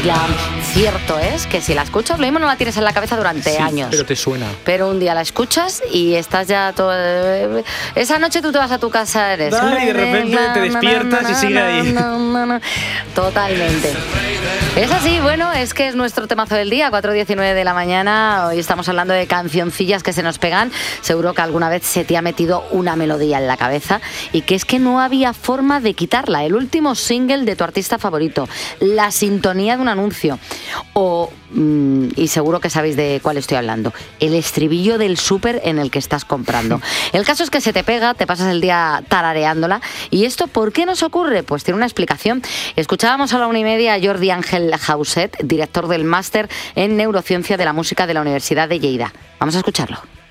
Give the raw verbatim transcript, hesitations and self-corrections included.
ya cierto es que si la escuchas, lo mismo no la tienes en la cabeza durante sí, años. Pero te suena. Pero un día la escuchas y estás ya todo... Esa noche tú te vas a tu casa, eres... Dale, y de repente te despiertas y sigue ahí. Totalmente. Es así, bueno, es que es nuestro temazo del día, cuatro diecinueve de la mañana. Hoy estamos hablando de cancioncillas que se nos pegan. Seguro que alguna vez se te ha metido una melodía en la cabeza y que es que no había forma de quitarla. El último single de tu artista favorito, la sintonía de un anuncio o, mmm, y seguro que sabéis de cuál estoy hablando, el estribillo del súper en el que estás comprando. El caso es que se te pega, te pasas el día tarareándola. ¿Y esto por qué nos ocurre? Pues tiene una explicación. Escuchábamos a la una y media a Jordi Ángel Jauset, director del máster en Neurociencia de la Música de la Universidad de Lleida. Vamos a escucharlo.